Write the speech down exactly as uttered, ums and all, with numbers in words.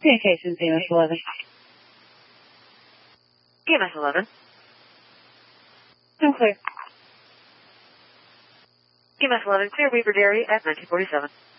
Communications, E M S eleven. E M S eleven. I'm clear. E M S eleven, clear Weaver Dairy at nineteen forty-seven.